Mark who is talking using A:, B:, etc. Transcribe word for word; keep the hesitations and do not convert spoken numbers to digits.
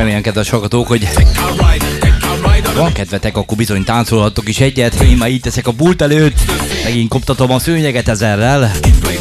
A: remélem, kedves hallgatók, hogy van kedvetek, akkor bizony táncolhattok is egyet. Én már így teszek a pult előtt, megint koptatom a szőnyeget ezerrel.